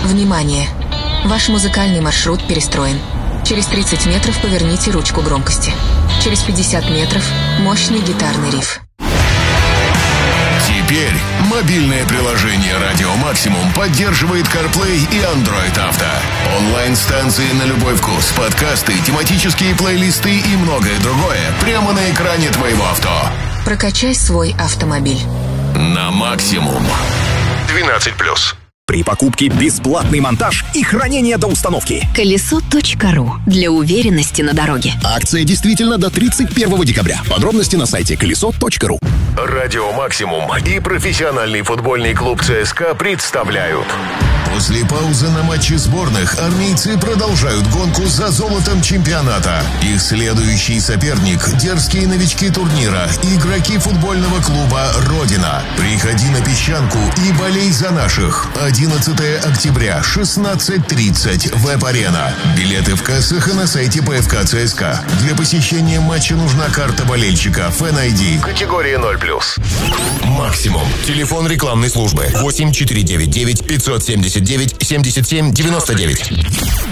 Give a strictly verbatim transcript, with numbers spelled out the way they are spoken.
Внимание! Ваш музыкальный маршрут перестроен. Через тридцать метров поверните ручку громкости. Через пятьдесят метров мощный гитарный риф. Теперь мобильное приложение «Радио Максимум» поддерживает CarPlay и Android Auto. Онлайн-станции на любой вкус, подкасты, тематические плейлисты и многое другое прямо на экране твоего авто. Прокачай свой автомобиль. На максимум. двенадцать плюс. При покупке бесплатный монтаж и хранение до установки. Колесо точка ру. Для уверенности на дороге. Акция действительно до тридцать первого декабря. Подробности на сайте колесо точка ру. Радио Максимум и профессиональный футбольный клуб ЦСКА представляют. После паузы на матче сборных армейцы продолжают гонку за золотом чемпионата. Их следующий соперник – дерзкие новички турнира, игроки футбольного клуба «Родина». Приходи на песчанку и болей за наших. одиннадцатого октября, шестнадцать тридцать, Веб-арена. Билеты в кассах и на сайте ПФК ЦСКА. Для посещения матча нужна карта болельщика Fan ай ди. Категория ноль плюс. Максимум. Телефон рекламной службы восемь четыре девять девять пятьсот семьдесят девять семьдесят семь девяносто девять.